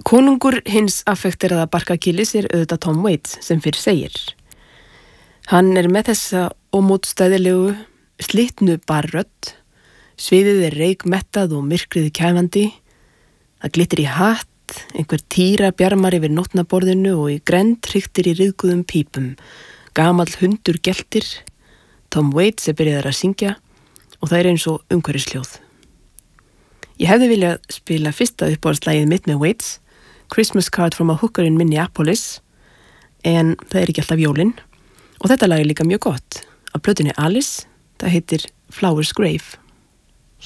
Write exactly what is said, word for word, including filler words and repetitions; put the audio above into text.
Konungur hins affekteraða barkakýlis er auðvitað Tom Waits sem fyrr segir. Hann er með þessa ómótstæðilegu, slitnu barrödd, sviðið er reykmettað og myrkrið kæfandi, það glittir í hatt, einhver týra bjarmar yfir nótnaborðinu og í grennd hryktir í ryðguðum pípum, gamall hundur geltir, Tom Waits er byrjaður að syngja og það er eins og umhverfisljóð. Ég hefði viljað spila fyrsta uppáhaldsslagið mitt með Waits, Christmas Card from a Hooker in Minneapolis, en það er ekki alltaf jólin og þetta lag er líka mjög gott. Af plötunni Alice, það heitir Flower's Grave.